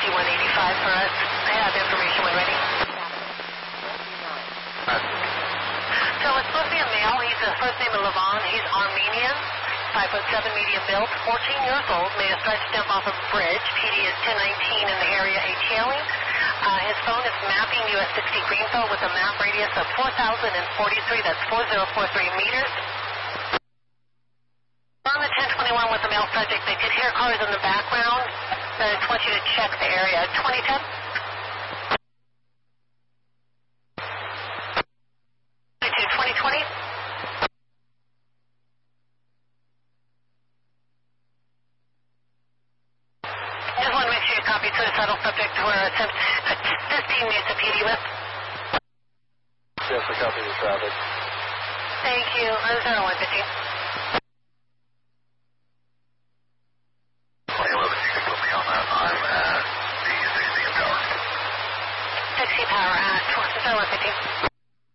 185 for us. I have information when ready. So it's supposed to be a male. He's the first name of Levon. He's Armenian, 5'7", medium build, 14 years old, made a strike stamp off of a bridge. PD is 1019 in the area, ATLing. His phone is mapping US 60 Greenfield with a map radius of 4,043, that's 4043 meters. On the 1021 with the male subject, they did hear cars in the background. I just want you to check the area. 2010? 2020? Just want to make sure you copy suicidal subject where attempt at 15 minutes of PD with. Yes, I copy the traffic. Thank you. 0115. 2011, you can put me on that. I'm at the 60 Tower. 60 power at 0115.